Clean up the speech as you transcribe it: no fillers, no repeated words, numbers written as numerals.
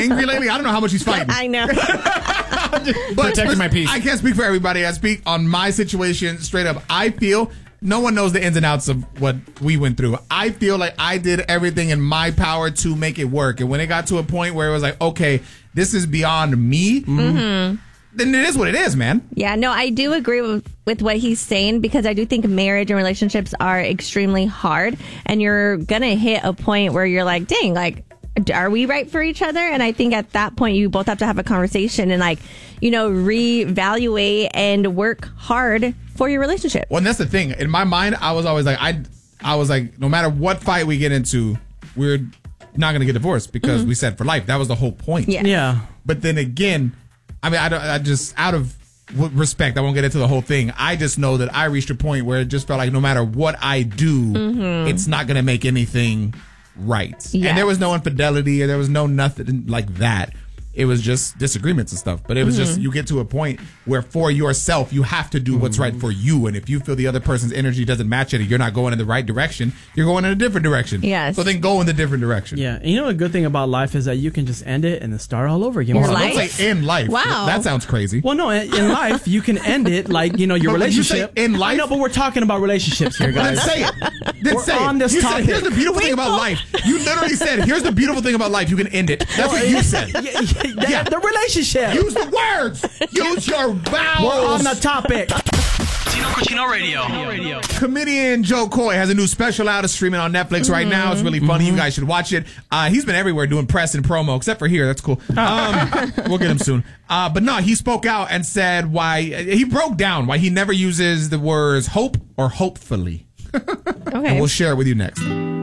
angry lately. I don't know how much he's fighting. I know. Protecting my peace. I can't speak for everybody. I speak on my situation straight up. I feel no one knows the ins and outs of what we went through. I feel like I did everything in my power to make it work. And when it got to a point where it was like, okay, this is beyond me, then it is what it is, man. Yeah, no, I do agree with what he's saying, because I do think marriage and relationships are extremely hard, and you're going to hit a point where you're like, dang, like, are we right for each other? And I think at that point, you both have to have a conversation and, like, you know, reevaluate and work hard for your relationship. Well, and that's the thing. In my mind, I was always like, I was like, no matter what fight we get into, we're not going to get divorced because we said for life. That was the whole point. Yeah. But then again, I mean, I just, out of respect, I won't get into the whole thing. I just know that I reached a point where it just felt like no matter what I do, it's not going to make anything right. Yes. And there was no infidelity, or there was no nothing like that. It was just disagreements and stuff. But it was just, you get to a point where for yourself, you have to do what's right for you. And if you feel the other person's energy doesn't match it, and you're not going in the right direction, you're going in a different direction. Yes. So then go in the different direction. Yeah. And you know, a good thing about life is that you can just end it and then start all over again. Your Don't life? say in life. Wow. That sounds crazy. Well, no, in life, you can end it like, you know, your But when you relationship. say in life- I know, but we're talking about relationships here, Then guys. say it. Then We're say on it. this You topic. said, here's the beautiful thing about life. You literally said, here's the beautiful thing about life. You can end it. That's what you said. Yeah, the relationship. Use the words. Use your vowels. We're on the topic. Tino Cochino Radio. Comedian Joe Coy has a new special out. It's streaming on Netflix right now. It's really funny. You guys should watch it. He's been everywhere doing press and promo, except for here. That's cool. We'll get him soon. But no, he spoke out and said why he broke down why he never uses the words hope or hopefully. Okay. And we'll share it with you next.